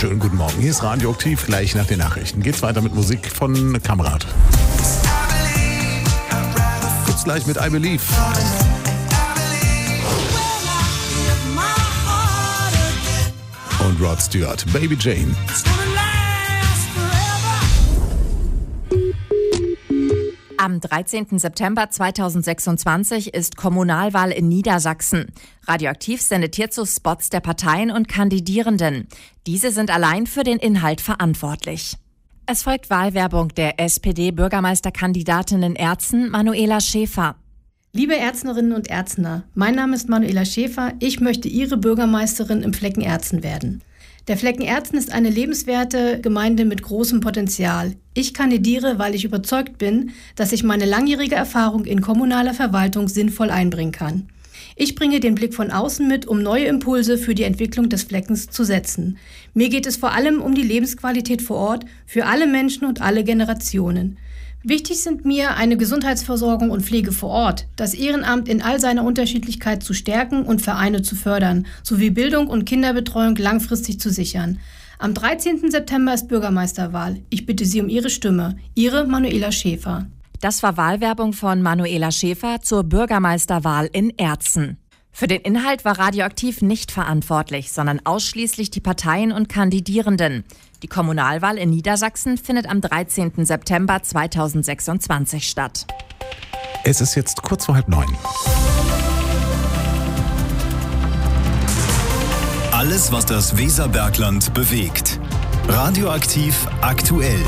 Schönen guten Morgen. Hier ist Radioaktiv. Gleich nach den Nachrichten geht's weiter mit Musik von Kamrat. Kurz gleich mit I Believe. Und Rod Stewart, Baby Jane. Am 13. September 2026 ist Kommunalwahl in Niedersachsen. Radioaktiv sendet hierzu Spots der Parteien und Kandidierenden. Diese sind allein für den Inhalt verantwortlich. Es folgt Wahlwerbung der SPD-Bürgermeisterkandidatin in Erzen, Manuela Schäfer. Liebe Erznerinnen und Erzner, mein Name ist Manuela Schäfer. Ich möchte Ihre Bürgermeisterin im Flecken Erzen werden. Der Flecken Erzen ist eine lebenswerte Gemeinde mit großem Potenzial. Ich kandidiere, weil ich überzeugt bin, dass ich meine langjährige Erfahrung in kommunaler Verwaltung sinnvoll einbringen kann. Ich bringe den Blick von außen mit, um neue Impulse für die Entwicklung des Fleckens zu setzen. Mir geht es vor allem um die Lebensqualität vor Ort für alle Menschen und alle Generationen. Wichtig sind mir eine Gesundheitsversorgung und Pflege vor Ort, das Ehrenamt in all seiner Unterschiedlichkeit zu stärken und Vereine zu fördern, sowie Bildung und Kinderbetreuung langfristig zu sichern. Am 13. September ist Bürgermeisterwahl. Ich bitte Sie um Ihre Stimme. Ihre Manuela Schäfer. Das war Wahlwerbung von Manuela Schäfer zur Bürgermeisterwahl in Erzen. Für den Inhalt war Radioaktiv nicht verantwortlich, sondern ausschließlich die Parteien und Kandidierenden. Die Kommunalwahl in Niedersachsen findet am 13. September 2026 statt. Es ist jetzt kurz vor 8:30. Alles, was das Weserbergland bewegt. Radioaktiv aktuell.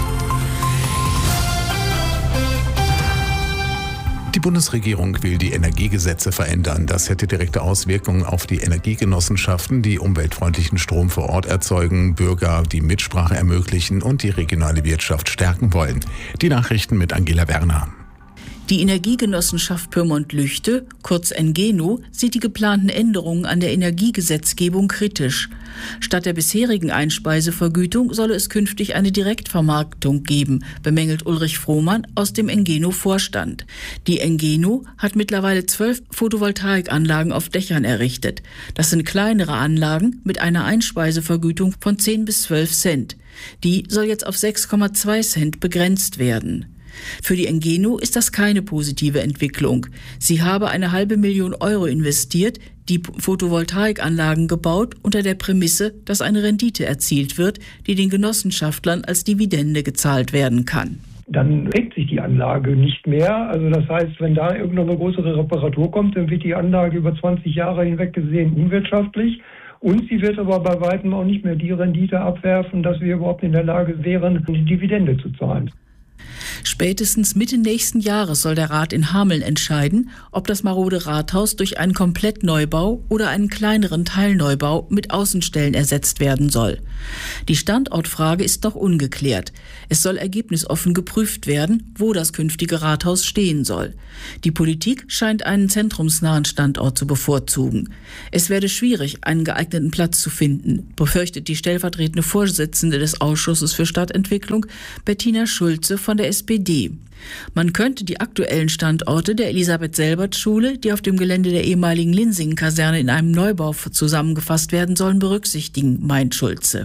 Die Bundesregierung will die Energiegesetze verändern. Das hätte direkte Auswirkungen auf die Energiegenossenschaften, die umweltfreundlichen Strom vor Ort erzeugen, Bürger die Mitsprache ermöglichen und die regionale Wirtschaft stärken wollen. Die Nachrichten mit Angela Werner. Die Energiegenossenschaft Pyrmont-Lüchte, kurz Engeno, sieht die geplanten Änderungen an der Energiegesetzgebung kritisch. Statt der bisherigen Einspeisevergütung solle es künftig eine Direktvermarktung geben, bemängelt Ulrich Frohmann aus dem Engeno-Vorstand. Die Engeno hat mittlerweile 12 Photovoltaikanlagen auf Dächern errichtet. Das sind kleinere Anlagen mit einer Einspeisevergütung von 10 bis 12 Cent. Die soll jetzt auf 6,2 Cent begrenzt werden. Für die Engeno ist das keine positive Entwicklung. Sie habe 500.000 Euro investiert, die Photovoltaikanlagen gebaut, unter der Prämisse, dass eine Rendite erzielt wird, die den Genossenschaftlern als Dividende gezahlt werden kann. Dann regt sich die Anlage nicht mehr. Also das heißt, wenn da irgendeine größere Reparatur kommt, dann wird die Anlage über 20 Jahre hinweg gesehen unwirtschaftlich. Und sie wird aber bei weitem auch nicht mehr die Rendite abwerfen, dass wir überhaupt in der Lage wären, eine Dividende zu zahlen. Spätestens Mitte nächsten Jahres soll der Rat in Hameln entscheiden, ob das marode Rathaus durch einen Komplettneubau oder einen kleineren Teilneubau mit Außenstellen ersetzt werden soll. Die Standortfrage ist noch ungeklärt. Es soll ergebnisoffen geprüft werden, wo das künftige Rathaus stehen soll. Die Politik scheint einen zentrumsnahen Standort zu bevorzugen. Es werde schwierig, einen geeigneten Platz zu finden, befürchtet die stellvertretende Vorsitzende des Ausschusses für Stadtentwicklung, Bettina Schulze von der SPD. Man könnte die aktuellen Standorte der Elisabeth-Selbert-Schule, die auf dem Gelände der ehemaligen Linsingen-Kaserne in einem Neubau zusammengefasst werden sollen, berücksichtigen, meint Schulze.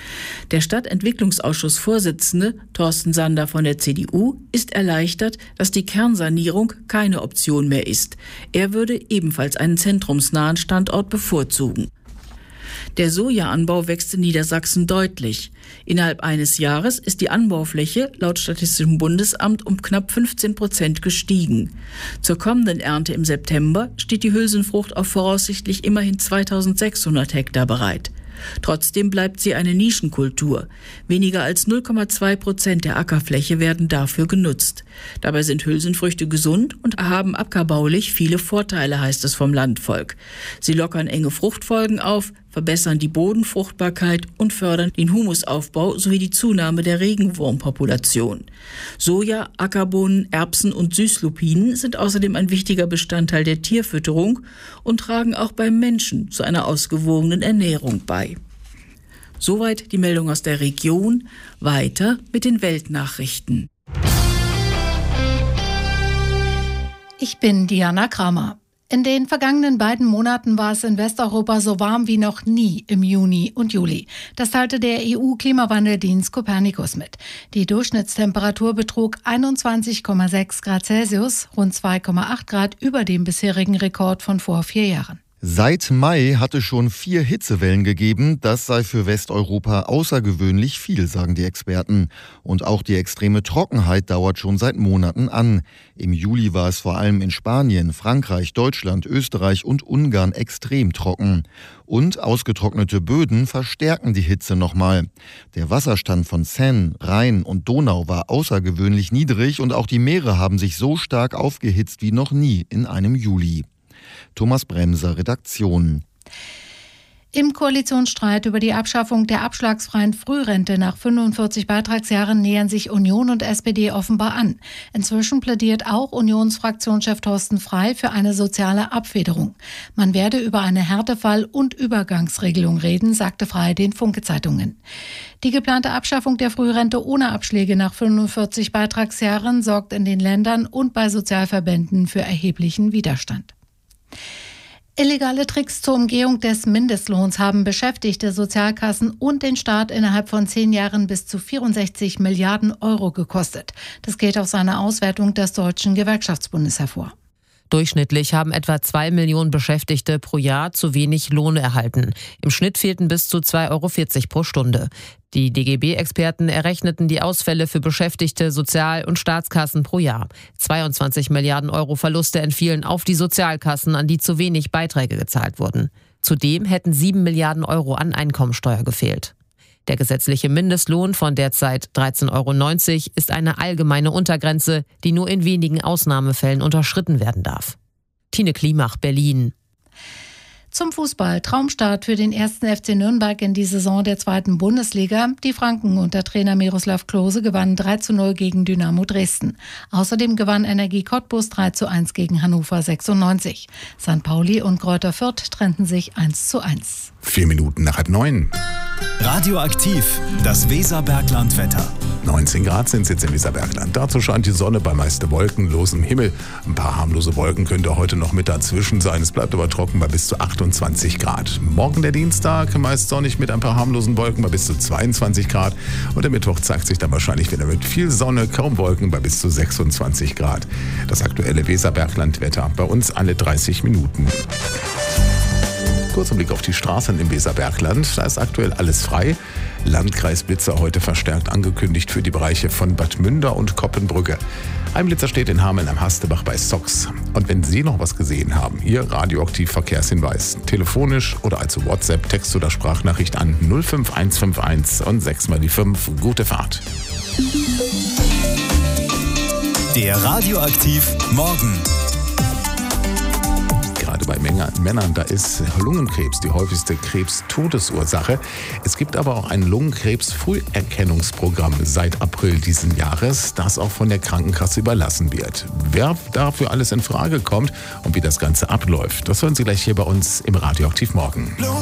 Der Stadtentwicklungsausschussvorsitzende Thorsten Sander von der CDU ist erleichtert, dass die Kernsanierung keine Option mehr ist. Er würde ebenfalls einen zentrumsnahen Standort bevorzugen. Der Sojaanbau wächst in Niedersachsen deutlich. Innerhalb eines Jahres ist die Anbaufläche laut Statistischem Bundesamt um knapp 15% gestiegen. Zur kommenden Ernte im September steht die Hülsenfrucht auf voraussichtlich immerhin 2.600 Hektar bereit. Trotzdem bleibt sie eine Nischenkultur. Weniger als 0,2% der Ackerfläche werden dafür genutzt. Dabei sind Hülsenfrüchte gesund und haben ackerbaulich viele Vorteile, heißt es vom Landvolk. Sie lockern enge Fruchtfolgen auf, verbessern die Bodenfruchtbarkeit und fördern den Humusaufbau sowie die Zunahme der Regenwurmpopulation. Soja, Ackerbohnen, Erbsen und Süßlupinen sind außerdem ein wichtiger Bestandteil der Tierfütterung und tragen auch beim Menschen zu einer ausgewogenen Ernährung bei. Soweit die Meldung aus der Region. Weiter mit den Weltnachrichten. Ich bin Diana Kramer. In den vergangenen beiden Monaten war es in Westeuropa so warm wie noch nie im Juni und Juli. Das teilte der EU-Klimawandeldienst Copernicus mit. Die Durchschnittstemperatur betrug 21,6 Grad Celsius, rund 2,8 Grad über dem bisherigen Rekord von vor 4 Jahren. Seit Mai hatte schon 4 Hitzewellen gegeben. Das sei für Westeuropa außergewöhnlich viel, sagen die Experten. Und auch die extreme Trockenheit dauert schon seit Monaten an. Im Juli war es vor allem in Spanien, Frankreich, Deutschland, Österreich und Ungarn extrem trocken. Und ausgetrocknete Böden verstärken die Hitze nochmal. Der Wasserstand von Seine, Rhein und Donau war außergewöhnlich niedrig und auch die Meere haben sich so stark aufgehitzt wie noch nie in einem Juli. Thomas Bremser, Redaktion. Im Koalitionsstreit über die Abschaffung der abschlagsfreien Frührente nach 45 Beitragsjahren nähern sich Union und SPD offenbar an. Inzwischen plädiert auch Unionsfraktionschef Thorsten Frey für eine soziale Abfederung. Man werde über eine Härtefall- und Übergangsregelung reden, sagte Frey den Funke-Zeitungen. Die geplante Abschaffung der Frührente ohne Abschläge nach 45 Beitragsjahren sorgt in den Ländern und bei Sozialverbänden für erheblichen Widerstand. Illegale Tricks zur Umgehung des Mindestlohns haben Beschäftigte, Sozialkassen und den Staat innerhalb von 10 Jahren bis zu 64 Milliarden Euro gekostet. Das geht aus einer Auswertung des Deutschen Gewerkschaftsbundes hervor. Durchschnittlich haben etwa 2 Millionen Beschäftigte pro Jahr zu wenig Lohn erhalten. Im Schnitt fehlten bis zu 2,40 Euro pro Stunde. Die DGB-Experten errechneten die Ausfälle für Beschäftigte, Sozial- und Staatskassen pro Jahr. 22 Milliarden Euro Verluste entfielen auf die Sozialkassen, an die zu wenig Beiträge gezahlt wurden. Zudem hätten 7 Milliarden Euro an Einkommensteuer gefehlt. Der gesetzliche Mindestlohn von derzeit 13,90 Euro ist eine allgemeine Untergrenze, die nur in wenigen Ausnahmefällen unterschritten werden darf. Tine Klimach, Berlin. Zum Fußball. Traumstart für den 1. FC Nürnberg in die Saison der 2. Bundesliga. Die Franken unter Trainer Miroslav Klose gewannen 3:0 gegen Dynamo Dresden. Außerdem gewann Energie Cottbus 3:1 gegen Hannover 96. St. Pauli und Greuther Fürth trennten sich 1:1. 4 Minuten nach 8:30. Radioaktiv, das Weserbergland-Wetter. 19 Grad sind es jetzt im Weserbergland. Dazu scheint die Sonne bei meist wolkenlosem Himmel. Ein paar harmlose Wolken könnte heute noch mit dazwischen sein. Es bleibt aber trocken bei bis zu 28 Grad. Morgen der Dienstag meist sonnig mit ein paar harmlosen Wolken bei bis zu 22 Grad. Und der Mittwoch zeigt sich dann wahrscheinlich wieder mit viel Sonne, kaum Wolken bei bis zu 26 Grad. Das aktuelle Weserbergland-Wetter bei uns alle 30 Minuten. Kurzer Blick auf die Straßen im Weserbergland. Da ist aktuell alles frei. Landkreisblitzer heute verstärkt angekündigt für die Bereiche von Bad Münder und Koppenbrücke. Ein Blitzer steht in Hameln am Hastebach bei Sox. Und wenn Sie noch was gesehen haben, Ihr radioaktiv Verkehrshinweis. Telefonisch oder als WhatsApp, Text oder Sprachnachricht an 05151 und 6 mal die 5. Gute Fahrt. Der Radioaktiv Morgen. Gerade bei Männern, da ist Lungenkrebs die häufigste Krebstodesursache. Es gibt aber auch ein Lungenkrebs-Früherkennungsprogramm seit April diesen Jahres, das auch von der Krankenkasse überlassen wird. Wer dafür alles in Frage kommt und wie das Ganze abläuft, das hören Sie gleich hier bei uns im Radioaktiv Morgen.